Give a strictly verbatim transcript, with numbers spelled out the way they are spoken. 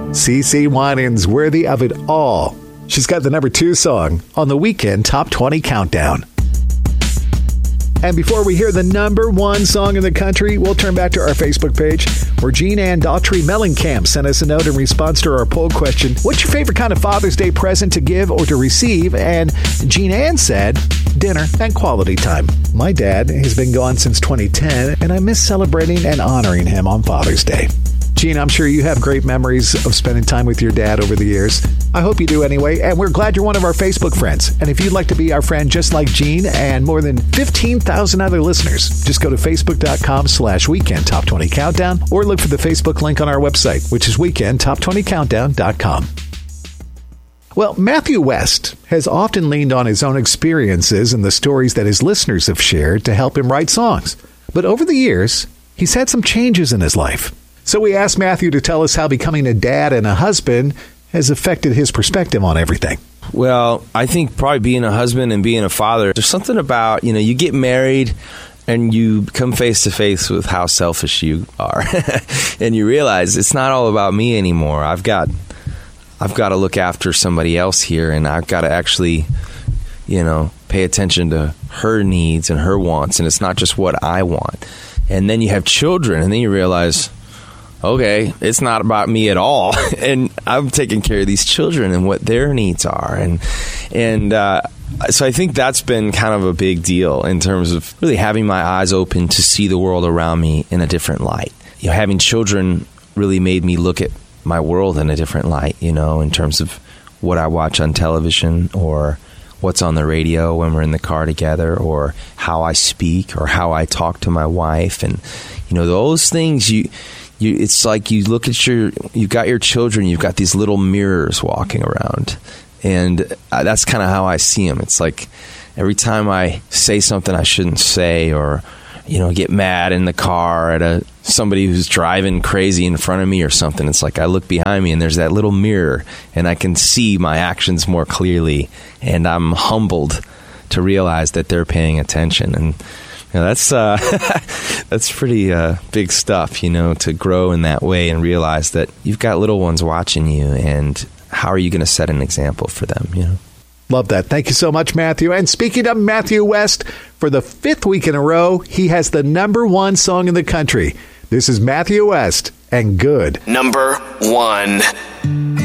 CeCe Winans, Worthy of It All. She's got the number two song on the Weekend Top twenty Countdown. And before we hear the number one song in the country, we'll turn back to our Facebook page where Jean Ann Daughtry Mellencamp sent us a note in response to our poll question, what's your favorite kind of Father's Day present to give or to receive? And Jean Ann said, dinner and quality time. My dad has been gone since twenty ten, and I miss celebrating and honoring him on Father's Day. Jean, I'm sure you have great memories of spending time with your dad over the years. I hope you do anyway, and we're glad you're one of our Facebook friends. And if you'd like to be our friend just like Jean and more than fifteen thousand other listeners, just go to facebook.com slash weekend top 20 countdown or look for the Facebook link on our website, which is weekend top twenty countdown dot com. Well, Matthew West has often leaned on his own experiences and the stories that his listeners have shared to help him write songs. But over the years, he's had some changes in his life. So we asked Matthew to tell us how becoming a dad and a husband has affected his perspective on everything. Well, I think probably being a husband and being a father, there's something about, you know, you get married and you come face to face with how selfish you are. And you realize it's not all about me anymore. I've got I've got to look after somebody else here, and I've got to actually, you know, pay attention to her needs and her wants, and it's not just what I want. And then you have children, and then you realize, okay, it's not about me at all, and I'm taking care of these children and what their needs are, and and uh, so I think that's been kind of a big deal in terms of really having my eyes open to see the world around me in a different light. You know, having children really made me look at my world in a different light, you know, in terms of what I watch on television or what's on the radio when we're in the car together, or how I speak or how I talk to my wife, and you know, those things you. You, it's like you look at your, you've got your children, you've got these little mirrors walking around. And that's kind of how I see them. It's like every time I say something I shouldn't say, or, you know, get mad in the car at a somebody who's driving crazy in front of me or something, it's like I look behind me and there's that little mirror and I can see my actions more clearly. And I'm humbled to realize that they're paying attention. And you know, that's uh, that's pretty uh, big stuff, you know, to grow in that way and realize that you've got little ones watching you, and how are you going to set an example for them, you know? Love that. Thank you so much, Matthew. And speaking of Matthew West, for the fifth week in a row, he has the number one song in the country. This is Matthew West and Good. Number one.